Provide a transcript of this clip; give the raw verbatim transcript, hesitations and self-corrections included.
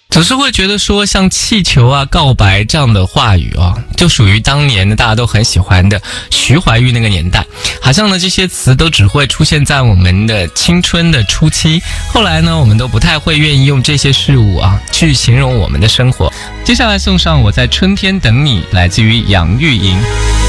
总是会觉得说像气球啊、告白这样的话语啊，就属于当年的大家都很喜欢的徐怀钰那个年代，好像呢这些词都只会出现在我们的青春的初期，后来呢我们都不太会愿意用这些事物啊去形容我们的生活。接下来送上我在春天等你，来自于杨钰莹。